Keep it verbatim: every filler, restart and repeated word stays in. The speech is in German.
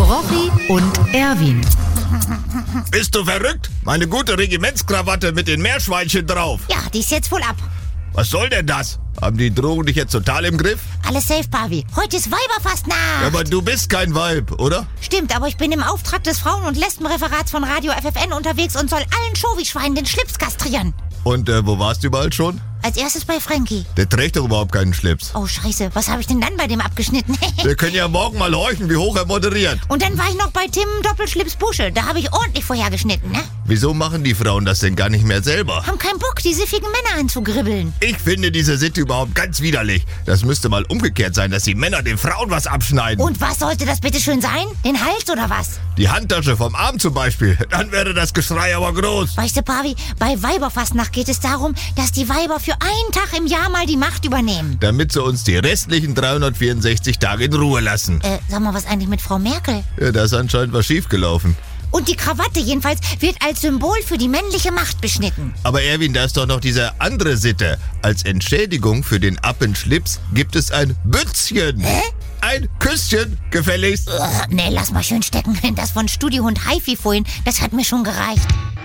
Rochi und Erwin. Bist du verrückt? Meine gute Regimentskrawatte mit den Meerschweinchen drauf. Ja, die ist jetzt wohl ab. Was soll denn das? Haben die Drogen dich jetzt total im Griff? Alles safe, Pavi. Heute ist Weiberfastnacht. Ja, aber du bist kein Weib, oder? Stimmt, aber ich bin im Auftrag des Frauen- und Lesbenreferats von Radio F F N unterwegs und soll allen Schovi-Schweinen den Schlips kastrieren. Und äh, wo warst du überall schon? Als erstes bei Frankie. Der trägt doch überhaupt keinen Schlips. Oh, scheiße. Was habe ich denn dann bei dem abgeschnitten? Wir können ja morgen mal horchen, wie hoch er moderiert. Und dann war ich noch bei Tim Doppelschlips Busche. Da habe ich ordentlich vorher geschnitten, ne? Wieso machen die Frauen das denn gar nicht mehr selber? Haben keinen Bock, die siffigen Männer anzugribbeln. Ich finde diese Sitte überhaupt ganz widerlich. Das müsste mal umgekehrt sein, dass die Männer den Frauen was abschneiden. Und was sollte das bitte schön sein? Den Hals oder was? Die Handtasche vom Arm zum Beispiel. Dann wäre das Geschrei aber groß. Weißt du, Pavi, bei Weiberfastnacht geht es darum, dass die Weiber für einen Tag im Jahr mal die Macht übernehmen. Damit sie uns die restlichen dreihundertvierundsechzig Tage in Ruhe lassen. Äh, sag mal, was eigentlich mit Frau Merkel? Ja, da ist anscheinend was schiefgelaufen. Und die Krawatte jedenfalls wird als Symbol für die männliche Macht beschnitten. Aber Erwin, da ist doch noch diese andere Sitte. Als Entschädigung für den Appenschlips gibt es ein Bützchen. Hä? Ein Küsschen, gefälligst. Uh, nee, lass mal schön stecken. Das von Studiohund Haifi vorhin, das hat mir schon gereicht.